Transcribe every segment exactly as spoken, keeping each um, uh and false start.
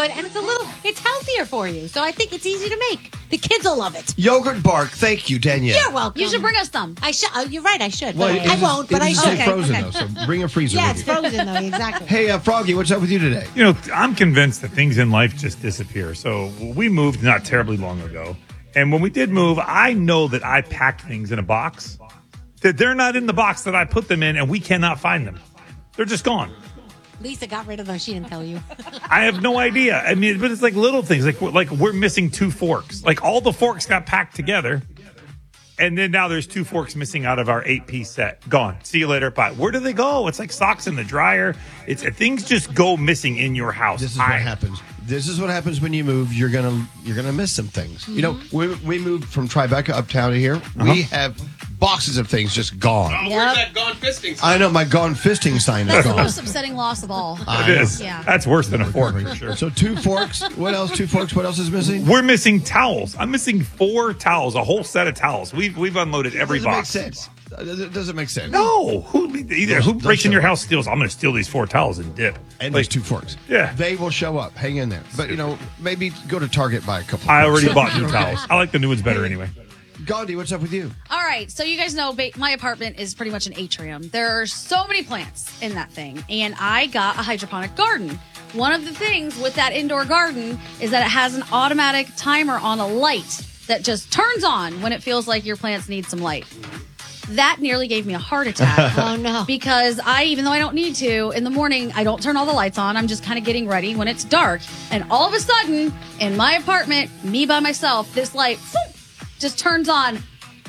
good, and it's a little, it's healthier for you. So I think it's easy to make. The kids will love it. Yogurt bark. Thank you, Danielle. You're welcome. You should bring us some. I should. Oh, you're right. I should. Well, But it I, I is- won't. But it I is should. still frozen, Okay. though, so bring a freezer Yeah, with it's you. frozen though. Exactly. Hey, uh, Froggy, what's up with you today? You know, I'm convinced that things in life just disappear. So we moved not terribly long ago. And when we did move, I know that I packed things in a box, that they're not in the box that I put them in, and we cannot find them. They're just gone. Lisa got rid of those. She didn't tell you. I have no idea. I mean, but it's like little things. Like, like we're missing two forks. Like all the forks got packed together. And then now there's two forks missing out of our eight-piece set. Gone. See you later. Bye. Where do they go? It's like socks in the dryer. It's things just go missing in your house. This is what I- happens. This is what happens when you move. You're gonna you're gonna miss some things. Mm-hmm. You know, we we moved from Tribeca uptown to here. Uh-huh. We have boxes of things just gone. Oh, Yep. where's that gone fisting sign? I know my gone fisting sign is That's the gone. most upsetting loss of all. I It know. is. Yeah. That's worse than a fork for sure. So two forks. What else? Two forks. What else is missing? We're missing towels. I'm missing four towels, a whole set of towels. We've we've unloaded every doesn't box. make sense. Uh, It doesn't make sense. No, who either who They'll breaks in show your up. house steals? I'm going to steal these four towels and dip. And Like, those two forks. Yeah. They will show up. Hang in there. But you know, maybe go to Target, buy a couple. I of already forks. bought new towels. I like the new ones better anyway. Gandhi, what's up with you? All right, so you guys know ba- my apartment is pretty much an atrium. There are so many plants in that thing, and I got a hydroponic garden. One of the things with that indoor garden is that it has an automatic timer on a light that just turns on when it feels like your plants need some light. That nearly gave me a heart attack. Oh, no. Because I, even though I don't need to, in the morning, I don't turn all the lights on. I'm just kind of getting ready when it's dark. And all of a sudden, in my apartment, me by myself, this light whoop, just turns on.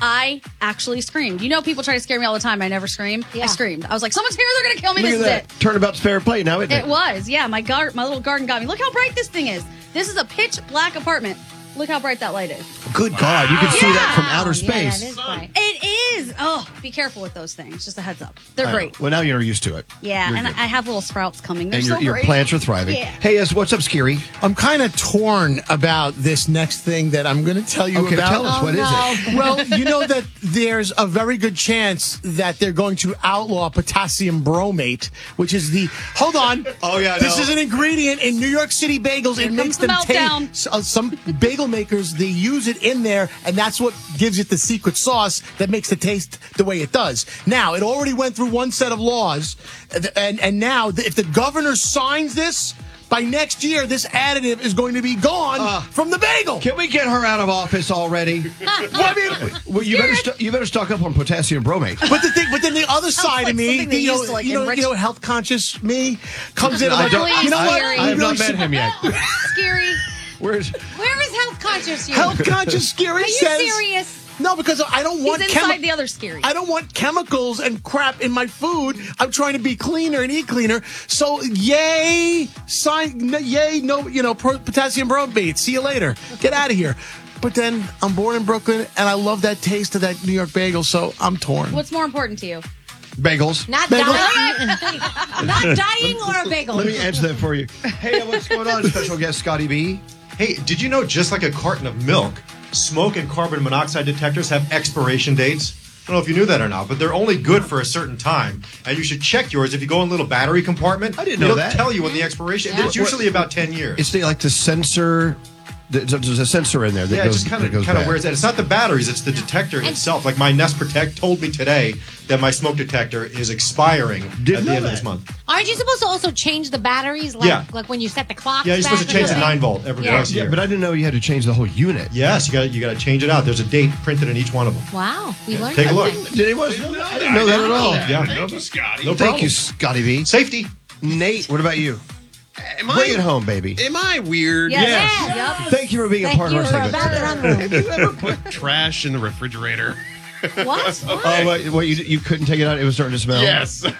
I actually screamed. You know, people try to scare me all the time. I never scream. Yeah. I screamed. I was like, someone's here. They're going to kill me. Look this at is that. Turnabout's fair play now, isn't it? it. It was. Yeah, my, gar- my little garden got me. Look how bright this thing is. This is a pitch black apartment. Look how bright that light is. Good God, you can see that from outer Yeah, that space. is bright. It is. Oh, be careful with those things. Just a heads up. They're I know. great. Well, now you're used to it. Yeah, You're and good. I have little sprouts coming. They're and so your, your great. plants are thriving. Yeah. Hey, yes, what's up, Scary? I'm kind of torn about this next thing that I'm going to tell you Okay, about. tell us, Oh, what is no. it? Well, you know that there's a very good chance that they're going to outlaw potassium bromate, which is the hold on. Oh, yeah, I this know. is an ingredient in New York City bagels. Here it makes comes them the meltdown. taste. Uh, some bagel makers they use it in there, and that's what gives it the secret sauce that makes it taste the way it does. Now, it already went through one set of laws, and and, and now if the governor signs this. By next year, this additive is going to be gone Uh, from the bagel. Can we get her out of office already? Well, I mean, Well, you better st- you better stock up on potassium bromate. But the thing, but then the other side like of me, something they you know, used to, like, you know, enrich- you know, health conscious me comes in. I'm I like, don't- you know what? Scary. I have You not really met should- him yet. Scary. Where's Where is health conscious you? Health conscious Scary Are you says serious? no, because I don't want He's inside chemi- the other Scary. I don't want chemicals and crap in my food. I'm trying to be cleaner and eat cleaner. So, yay, sign, n- yay, no, you know, pro- potassium bromate. See you later. Get out of here. But then I'm born in Brooklyn, and I love that taste of that New York bagel, so I'm torn. What's more important to you? bagels? Not Bagel. dying. Not dying or a bagel. Let me answer that for you. Hey, what's going on, special guest Scotty B? Hey, did you know just like a carton of milk, smoke and carbon monoxide detectors have expiration dates? I don't know if you knew that or not, but they're only good for a certain time, and you should check yours if you go in a little battery compartment. I didn't know it'll that. tell you when the expiration. Yeah. It's usually about ten years. It's the, like the sensor. There's a sensor in there that yeah, goes, it just kind that of goes kind of bad. wears that. It's not the batteries; it's the detector itself. Like my Nest Protect told me today that my smoke detector is expiring Didn't at the know end of that. this month. Aren't you supposed to also change the batteries? Like, Yeah. like when you set the clock? Yeah, you're supposed to back change or the something? nine volt every Yeah. twice a Yeah, year. but I didn't know you had to change the whole unit. yes, you got you got to change it out. There's a date printed in each one of them. Wow, we learned Take a look. something. Did anyone? I didn't know that at all. Yeah. Thank you, Scotty. No Thank problem. you, Scotty B. Safety. Nate, what about you? Am Bring I, it home, baby. Am I weird? Yes. Yeah. Yep. Thank you for being a Thank part you of for our about segment. it on the Have you ever put trash in the refrigerator? What? Oh, what, what you, you couldn't take it out? It was starting to smell? Yes. Ew!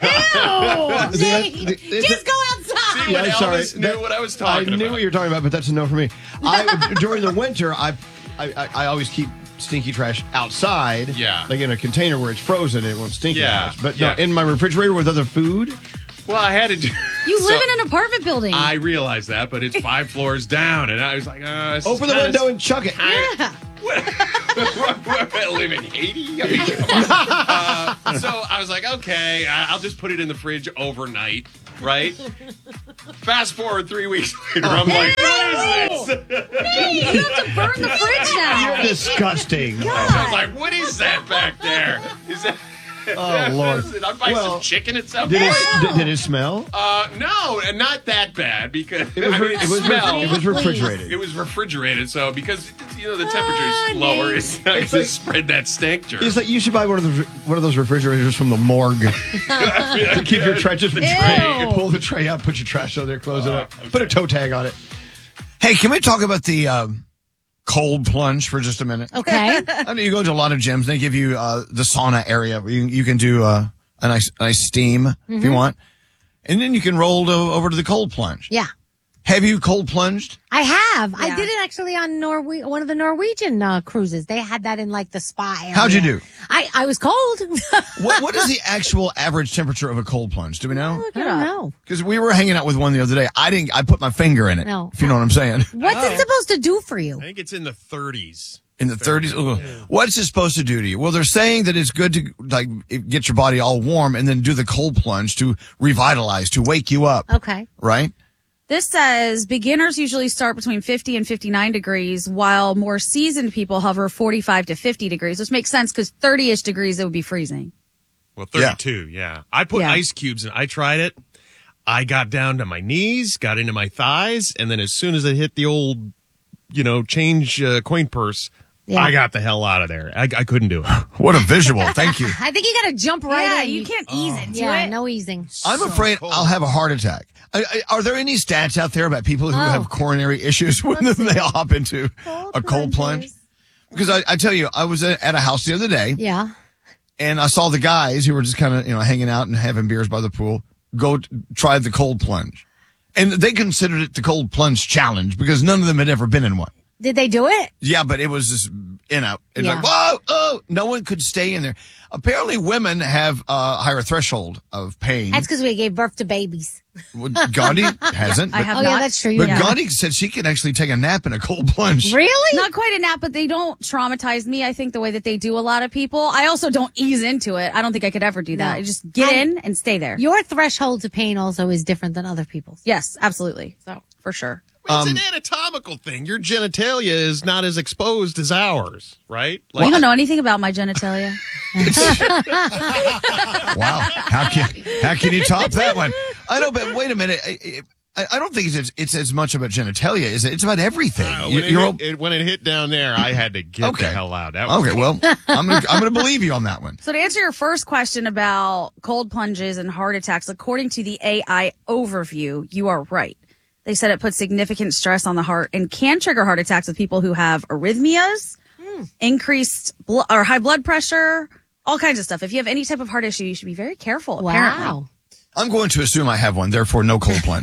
The- Nate, the- just go outside. Yeah, I'm sorry. Elvis knew what I was talking I knew about. what you were talking about, but that's a no for me. I during the winter, I, I I I always keep stinky trash outside. Yeah. Like in a container where it's frozen and it won't stink. Yeah, as much. But yeah. no, in my refrigerator with other food. Well, I had to do. You so live in an apartment building. I realized that, but it's five floors down, and I was like, uh, this is Open the kinda- window and chuck it. yeah. I live in Haiti. I mean, come on. uh, so I was like, okay, I- I'll just put it in the fridge overnight. right? Fast forward three weeks later, I'm like, what is this? You have to burn the fridge now. You're disgusting. I was like, what is that back there? Is that? Oh, Lord. I'm buying Well, some chicken at some Did point. it, did, did it smell? Uh, no, and not that bad because It was, I re- mean, it, was re- smell. it was refrigerated. It was refrigerated, so because you know the temperature's lower, it's not going to spread that stank germ. It's like you should buy one of those one of those refrigerators from the morgue to keep your trash. Just the tray. You pull the tray out, put your trash on there, close it up, put a toe tag on it. Hey, can we talk about the um, cold plunge for just a minute? Okay. I know you go to a lot of gyms. They give you uh, the sauna area where you, you can do uh, a nice, nice steam if you want. And then you can roll to, over to the cold plunge. Yeah. Have you cold plunged? I have. I Yeah. did it actually on Norwe- one of the Norwegian uh, cruises. They had that in like the spa area. How'd you do? I, I was cold. What, what is the actual average temperature of a cold plunge? Do we know? I don't know. Because we were hanging out with one the other day. I didn't. I put my finger in it. No. If you know what I'm saying. What's it supposed to do for you? I think it's in the thirties. In the thirties. Ugh. What's it supposed to do to you? Well, they're saying that it's good to like get your body all warm and then do the cold plunge to revitalize, to wake you up. Okay. Right? This says beginners usually start between fifty and fifty-nine degrees, while more seasoned people hover forty-five to fifty degrees, which makes sense because thirty-ish degrees, it would be freezing. Well, thirty-two, yeah. I put Yeah. ice cubes in. I tried it. I got down to my knees, got into my thighs, and then as soon as I hit the old, you know, change uh, coin purse, Yeah. I got the hell out of there. I, I couldn't do it. What a visual. Thank you. I think you got to jump right yeah, in. you can't ease into Yeah, it. no easing. I'm afraid I'll have a heart attack. I, I, are there any stats out there about people who Oh. have coronary issues when they hop into a cold plunge? Because I, I tell you, I was at a house the other day Yeah. and I saw the guys who were just kind of, you know, hanging out and having beers by the pool go t- try the cold plunge. And they considered it the cold plunge challenge because none of them had ever been in one. Did they do it? Yeah, but it was just in out. It's Yeah. like, whoa, oh, no one could stay in there. Apparently women have a higher threshold of pain. That's because we gave birth to babies. Well, Gandhi hasn't. I but- have Oh, not. yeah, that's true. But yeah. Gandhi said she could actually take a nap in a cold plunge. Really? Not quite a nap, but they don't traumatize me, I think, the way that they do a lot of people. I also don't ease into it. I don't think I could ever do that. No. I just get And- in and stay there. Your threshold to pain also is different than other people's. Yes, absolutely. So, for sure. It's an anatomical thing. Your genitalia is not as exposed as ours, right? Like, you don't know anything about my genitalia. Wow. How can, how can you top that one? I know, but wait a minute. I, I, I don't think it's, it's as much about genitalia, is it? It's about everything. uh, You- when, it you're hit, it, when it hit down there, I had to get Okay. the hell out. That was okay, well, I'm gonna, I'm gonna believe you on that one. So to answer your first question about cold plunges and heart attacks, according to the A I overview, you are right. They said it puts significant stress on the heart and can trigger heart attacks with people who have arrhythmias, increased blo- or high blood pressure, all kinds of stuff. If you have any type of heart issue, you should be very careful. Apparently. Wow. I'm going to assume I have one, therefore no cold plunge.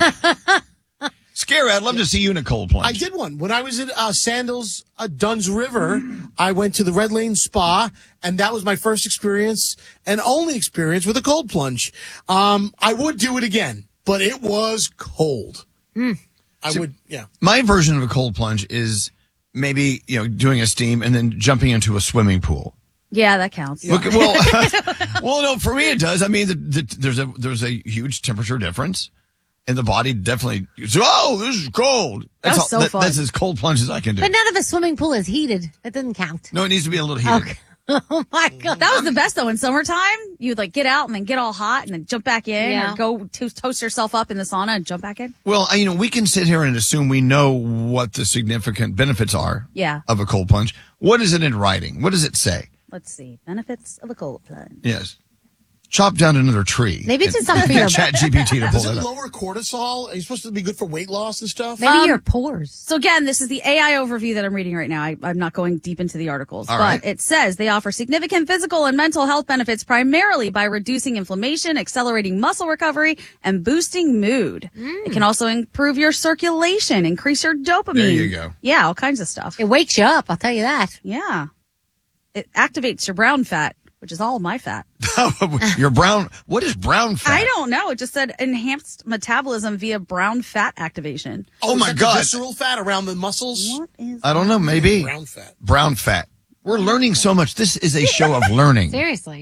Scary, I'd love to see you in a cold plunge. I did one when I was in uh, Sandals, uh, Dunn's River. I went to the Red Lane Spa, and that was my first experience and only experience with a cold plunge. Um, I would do it again, but it was cold. I would, yeah. My version of a cold plunge is maybe, you know, doing a steam and then jumping into a swimming pool. Yeah, that counts. Look, well, well, no, for me it does. I mean, the, the, there's a there's a huge temperature difference, and the body definitely. Oh, this is cold. That's all, so that- fun. That's as cold plunge as I can do. But none of a swimming pool is heated. That doesn't count. No, it needs to be a little heated. Okay. Oh my God. That was the best though. In summertime, you'd like get out and then get all hot and then jump back in Yeah. or go to toast yourself up in the sauna and jump back in. Well, I- you know, we can sit here and assume we know what the significant benefits are Yeah. of a cold plunge. What is it in writing? What does it say? Let's see. Benefits of a cold plunge. Yes. Chop down another tree. Maybe it's And- just something for your, Chat G P T to pull Does it that up. lower cortisol? Are you supposed to be good for weight loss and stuff? maybe Um, your pores. So again, this is the A I overview that I'm reading right now. I, I'm not going deep into the articles, All but right. it says they offer significant physical and mental health benefits primarily by reducing inflammation, accelerating muscle recovery, and boosting mood. It can also improve your circulation, increase your dopamine. There you go. Yeah, all kinds of stuff. It wakes you up. I'll tell you that. Yeah. It activates your brown fat, which is all my fat. Your brown. What is brown fat? I don't know. It just said enhanced metabolism via brown fat activation. Oh Is my that the God. visceral fat around the muscles? What is I don't know. Maybe Brown fat. brown fat. We're learning so much. This is a show of learning. Seriously.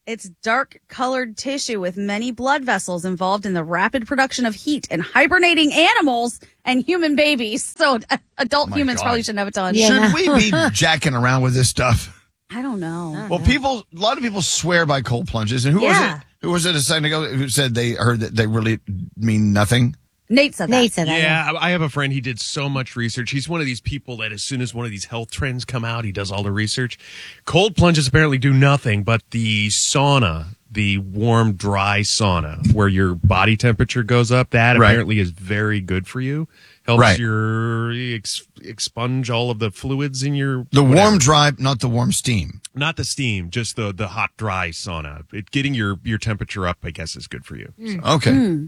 It's dark-colored tissue with many blood vessels involved in the rapid production of heat in hibernating animals and human babies. So uh, adult Oh my humans God. probably shouldn't have a ton. Should we be jacking around with this stuff? I don't know. Well, people, a lot of people swear by cold plunges. And who Yeah. was it? Who was it a second ago who said they heard that they really mean nothing? Nate said that. Nate said that. Yeah, I I have a friend. He did so much research. He's one of these people that as soon as one of these health trends come out, he does all the research. Cold plunges apparently do nothing, but the sauna, the warm, dry sauna where your body temperature goes up, that Right. apparently is very good for you. Helps Right. your ex, expunge all of the fluids in your The whatever. warm dry, not the warm steam. Not the steam, just the the hot dry sauna. It getting your your temperature up, I guess, is good for you. So. Okay.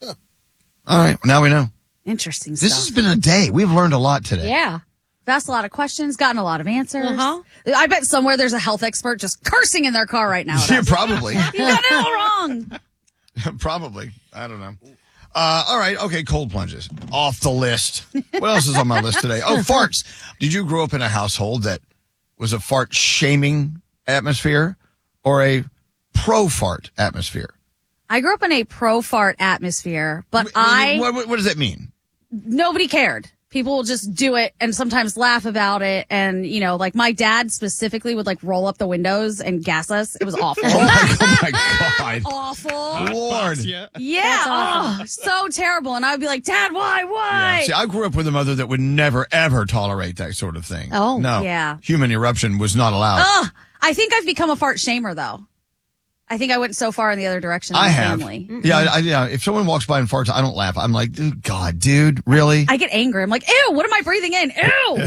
All right. Now we know. Interesting This stuff. has been a day. We've learned a lot today. Yeah. Asked a lot of questions, gotten a lot of answers. Uh-huh. I bet somewhere there's a health expert just cursing in their car right now. Yeah, probably. You got it all wrong. Probably. I don't know. Uh, all right. Okay. Cold plunges off the list. What else is on my list today? Oh, farts. Did you grow up in a household that was a fart shaming atmosphere or a pro fart atmosphere? I grew up in a pro fart atmosphere, but I What, what, what does that mean? nobody cared. People will just do it and sometimes laugh about it. And, you know, like my dad specifically would like roll up the windows and gas us. It was awful. Oh my, oh my God. awful. Lord. Yeah. Yeah. Oh, so terrible. And I would be like, Dad, why? Why? See, I grew up with a mother that would never, ever tolerate that sort of thing. Oh, no. yeah. Human eruption was not allowed. Ugh. I think I've become a fart shamer, though. I think I went so far in the other direction. in I my have. Family. Yeah, I, I- yeah. If someone walks by and farts, I don't laugh. I'm like, dude, God, dude, really? I get angry. I'm like, ew, what am I breathing in? Ew.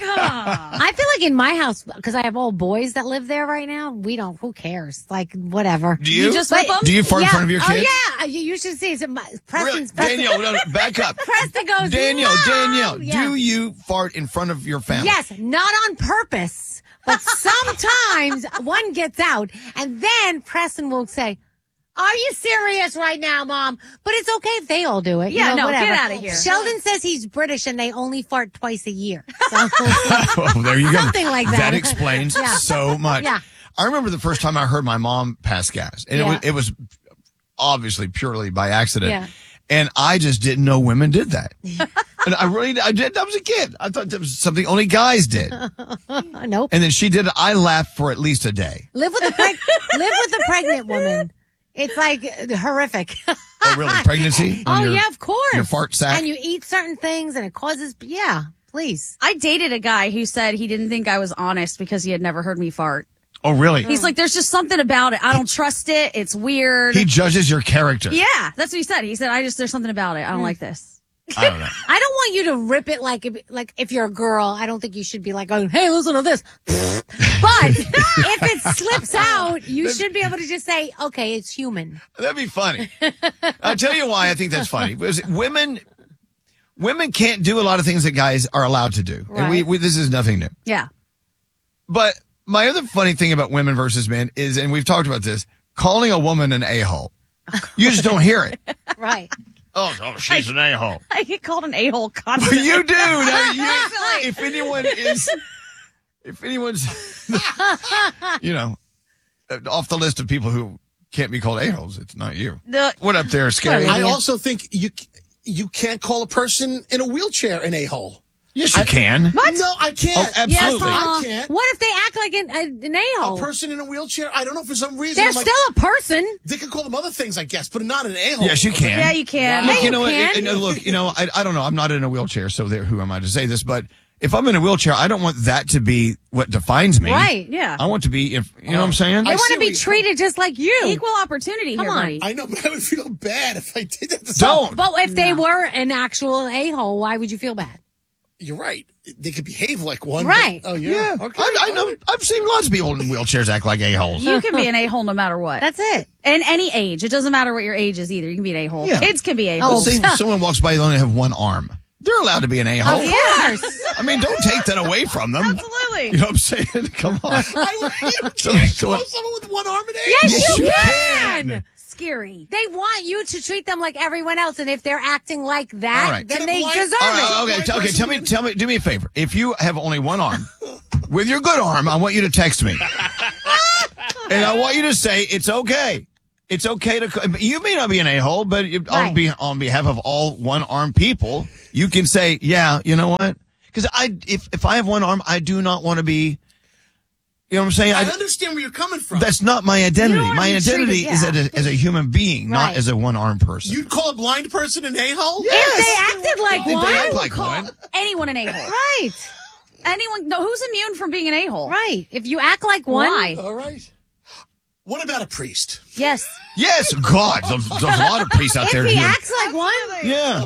God. I feel like in my house, because I have all boys that live there right now, we don't, who cares? Like, whatever. Do you? You just whip 'em? Do you fart in front of your kids? Oh, yeah. You, you should see. So my, Really? Preston's, Preston, Danielle, no, no, back up. Preston goes, Danielle, "No!" Danielle, Yeah. do you fart in front of your family? Yes, not on purpose, but sometimes one gets out, and then Preston will say, "Are you serious right now, Mom?" But it's okay if they all do it. you Yeah, know, no, get whatever. outta here. Sheldon says he's British and they only fart twice a year. So, Oh, there you go. Something like that. That explains Yeah. so much. Yeah. I remember the first time I heard my mom pass gas, and Yeah. it, was, it was obviously purely by accident. Yeah. And I just didn't know women did that. And I really, I did. I was a kid. I thought that was something only guys did. nope. And then she did it. I laughed for at least a day. Live with a preg- live with a pregnant woman. It's like uh, horrific. Oh, really? Pregnancy? Oh On your- yeah, of course. your fart sack? And you eat certain things, and it causes. Yeah, please. I dated a guy who said he didn't think I was honest because he had never heard me fart. Oh, really? He's like, there's just something about it. I don't trust it. It's weird. He judges your character. Yeah, that's what he said. He said, I just, there's something about it. I don't like this. I don't know. I don't want you to rip it like if, like if you're a girl. I don't think you should be like, going, "Hey, listen to this." But if it slips out, you should be able to just say, "Okay, it's human." That'd be funny. I'll tell you why I think that's funny. Because women, women can't do a lot of things that guys are allowed to do. And we, Right. we, this is nothing new. Yeah. But my other funny thing about women versus men is, and we've talked about this, calling a woman an a-hole. You just don't hear it. Right. Oh, oh she's an a-hole. I get called an a-hole constantly. You do. Now, you, Constantly. if anyone is, if anyone's, you know, off the list of people who can't be called a-holes, it's not you. The- What up there, Scary? I also think you you can't call a person in a wheelchair an a-hole. Yes, you can. What? No, I can't. Oh, absolutely. I can't. What if they act like an, a- an A a-hole? person in a wheelchair, I don't know, for some reason. They're I'm like, still a person. they can call them other things, I guess, but not an a-hole. Yes, you can. Yeah, you can. Look, Yeah, you you know, what, can. and, and look, you know, I, I don't know. I'm not in a wheelchair, so there, who am I to say this? But if I'm in a wheelchair, I don't want that to be what defines me. Right. Yeah. I want to be, if you know what I'm saying. They I want see to be what you- treated just like you. Equal opportunity Come here, on. buddy. I know, but I would feel bad if I did that to Don't. someone. But if they were an actual a-hole, why would you feel bad? You're right. They could behave like one. Right. But, oh, yeah. Yeah, Okay. I, I know. I've seen lots of people in wheelchairs act like a-holes. You can be an a-hole no matter what. That's it. And any age. It doesn't matter what your age is either. You can be an a-hole. Yeah. Kids can be Let's a-holes. say someone walks by, they only have one arm. They're allowed to be an a-hole. Of course. I mean, don't take that away from them. Absolutely. You know what I'm saying? Come on. I would, you So- can't so- call someone with one arm an a-hole. Yes, Yes, you you can. can. Scary. They want you to treat them like everyone else, and if they're acting like that, All right. then Can they a blind- deserve All it. right, okay, t- okay. Tell me, tell me, do me a favor. If you have only one arm, with your good arm, I want you to text me. And I want you to say it's okay. It's okay to. You may not be an a-hole, but on, Right. be, on behalf of all one-armed people, you can say, yeah, you know what? Because I, if if I have one arm, I do not want to be. You know what I'm saying? I understand where you're coming from. That's not my identity. wanna My be identity treated- is yeah. as a, as a human being, not Right. as a one-armed person. You'd call a blind person an a-hole? If they acted like If one, they act I like would call- one. Anyone an a-hole. right, Anyone? No, who's immune from being an a-hole? right. If you act like one, Why? All right. What about a priest? yes. Yes, God, there's, there's a lot of priests out If there. he who- acts like one, yeah.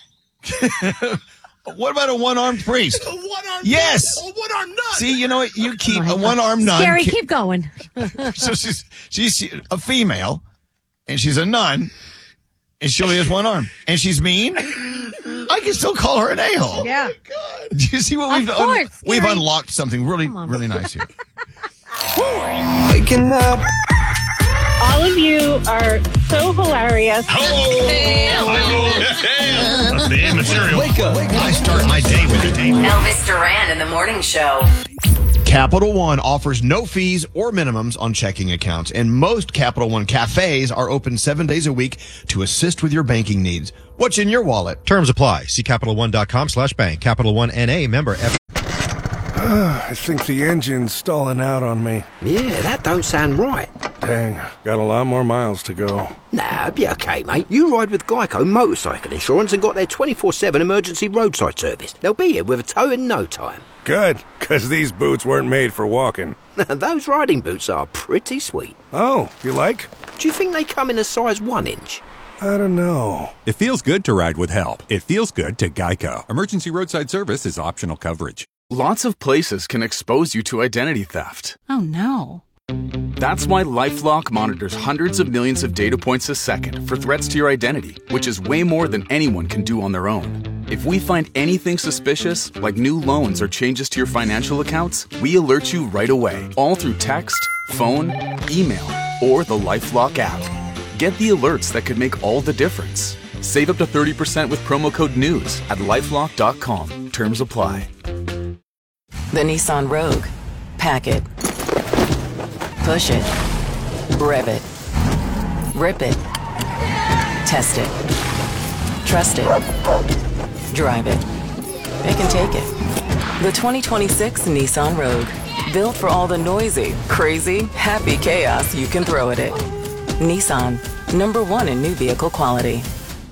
What about a one-armed priest? A one-armed Yes. A one-armed nut. See, you know what? You keep a one-armed nun. Scary, ki- keep going. So she's she's a female, and she's a nun, and she only has one arm, and she's mean. I can still call her an a-hole. Yeah. Do you see what Of we've done? course, We've Gary. unlocked something really, really nice here. Waking up. All of you are so hilarious. The immaterial. Wake up. I start my day with it. Elvis Duran in the morning show. Capital One offers no fees or minimums on checking accounts, and most Capital One cafes are open seven days a week to assist with your banking needs. What's in your wallet? Terms apply. See CapitalOne.com slash bank. Capital One N A member F. I think the engine's stalling out on me. Yeah, that don't sound right. Dang, got a lot more miles to go. Nah, be okay, mate. You ride with Geico Motorcycle Insurance and got their twenty-four seven emergency roadside service. They'll be here with a tow in no time. Good, because these boots weren't made for walking. Those riding boots are pretty sweet. Oh, you like? Do you think they come in a size one inch? I don't know. It feels good to ride with help. It feels good to Geico. Emergency roadside service is optional coverage. Lots of places can expose you to identity theft. Oh, no. That's why LifeLock monitors hundreds of millions of data points a second for threats to your identity, which is way more than anyone can do on their own. If we find anything suspicious, like new loans or changes to your financial accounts, we alert you right away, all through text, phone, email, or the LifeLock app. Get the alerts that could make all the difference. Save up to thirty percent with promo code NEWS at lifelock dot com. Terms apply. The Nissan Rogue. Pack it. Push it. Rev it. Rip it. Test it. Trust it. Drive it. It can take it. The twenty twenty-six Nissan Rogue. Built for all the noisy, crazy, happy chaos you can throw at it. Nissan. Number one in new vehicle quality.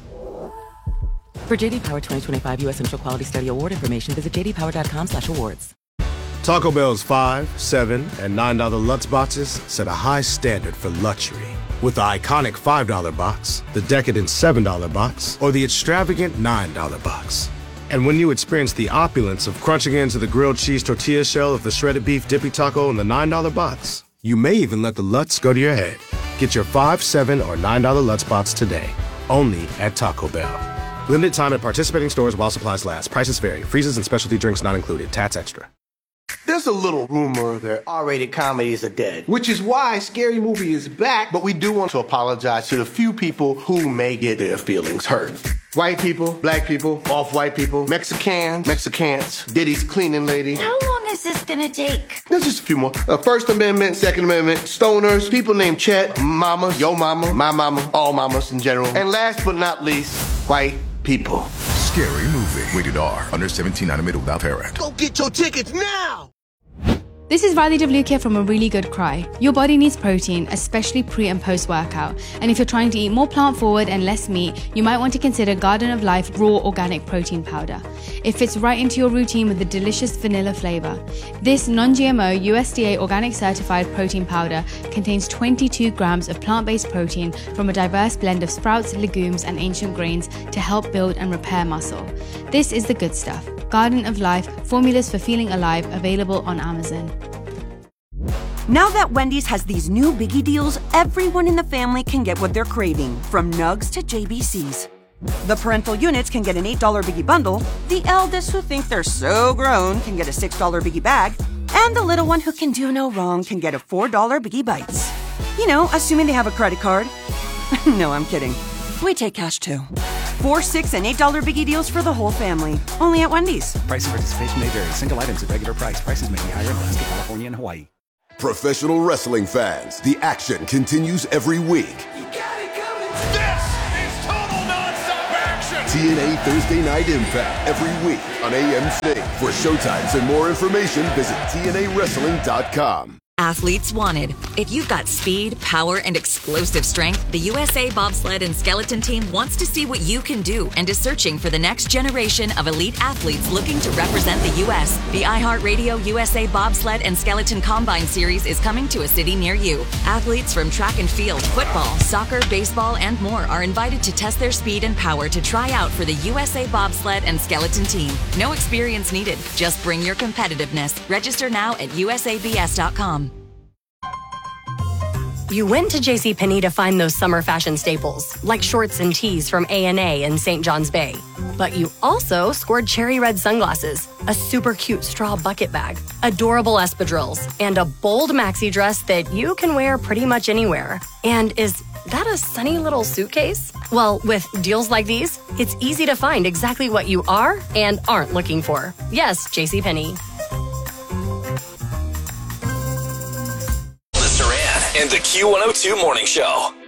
For J D Power twenty twenty-five U S Central Quality Study Award information, visit j d power dot com slash awards. Taco Bell's five, seven, and nine dollar Lutz boxes set a high standard for luxury. With the iconic five dollar box, the decadent seven dollar box, or the extravagant nine dollar box. And when you experience the opulence of crunching into the grilled cheese tortilla shell of the shredded beef dippy taco in the nine dollar box, you may even let the Lutz go to your head. Get your five, seven, or nine dollar Lutz box today, only at Taco Bell. Limited time at participating stores while supplies last. Prices vary. Freezes and specialty drinks not included. Tats extra. There's a little rumor that R-rated comedies are dead, which is why Scary Movie is back, but we do want to apologize to the few people who may get their feelings hurt. White people, black people, off-white people, Mexicans, Mexicans, Diddy's cleaning lady. How long is this gonna take? There's just a few more. Uh, First Amendment, Second Amendment, stoners, people named Chet, mamas, yo mama, my mama, all mamas in general. And last but not least, white people. Scary Movie. Rated R. Under seventeen, not admitted without parent. Go get your tickets now! This is Radhi Davlukia from A Really Good Cry. Your body needs protein, especially pre and post workout. And if you're trying to eat more plant forward and less meat, you might want to consider Garden of Life Raw Organic Protein Powder. It fits right into your routine with a delicious vanilla flavor. This non G M O U S D A organic certified protein powder contains twenty-two grams of plant-based protein from a diverse blend of sprouts, legumes, and ancient grains to help build and repair muscle. This is the good stuff. Garden of Life, formulas for feeling alive, available on Amazon. Now that Wendy's has these new biggie deals, everyone in the family can get what they're craving, from nugs to J B Cs. The parental units can get an eight dollar biggie bundle, the eldest who think they're so grown can get a six dollar biggie bag, and the little one who can do no wrong can get a four dollar biggie bites. You know, assuming they have a credit card. No, I'm kidding. We take cash too. Four, six, and eight dollar biggie deals for the whole family. Only at Wendy's. Price and participation may vary. Single items at regular price. Prices may be higher in Alaska, California, and Hawaii. Professional wrestling fans, the action continues every week. T N A Thursday Night Impact every week on A M C. For showtimes and more information, visit T N A wrestling dot com. Athletes wanted. If you've got speed, power, and explosive strength, the U S A Bobsled and Skeleton Team wants to see what you can do and is searching for the next generation of elite athletes looking to represent the U S. The iHeartRadio U S A Bobsled and Skeleton Combine Series is coming to a city near you. Athletes from track and field, football, soccer, baseball, and more are invited to test their speed and power to try out for the U S A Bobsled and Skeleton Team. No experience needed. Just bring your competitiveness. Register now at U S A B S dot com. You went to JCPenney to find those summer fashion staples, like shorts and tees from A and A in Saint John's Bay. But you also scored cherry red sunglasses, a super cute straw bucket bag, adorable espadrilles, and a bold maxi dress that you can wear pretty much anywhere. And is that a sunny little suitcase? Well, with deals like these, it's easy to find exactly what you are and aren't looking for. Yes, JCPenney. And the Q one oh two Morning Show.